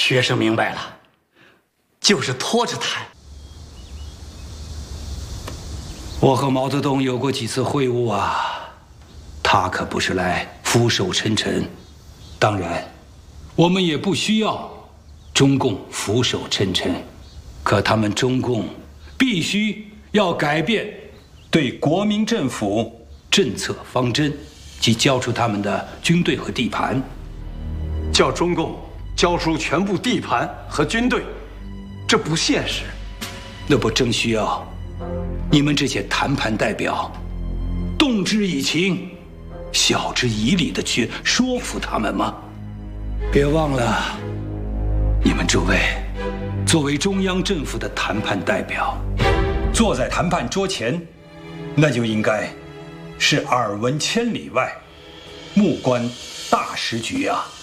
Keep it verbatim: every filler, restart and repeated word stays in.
学生明白了，就是拖着谈。 我和毛泽东有过几次会晤啊，他可不是来俯首称臣。当然，我们也不需要中共俯首称臣，可他们中共必须要改变对国民政府政策方针，即交出他们的军队和地盘。 叫中共交出全部地盘和军队，这不现实。 那不正需要你们这些谈判代表动之以情、晓之以理的去说服他们吗？别忘了，你们诸位作为中央政府的谈判代表，坐在谈判桌前，那就应该是耳闻千里外，目观大时局啊。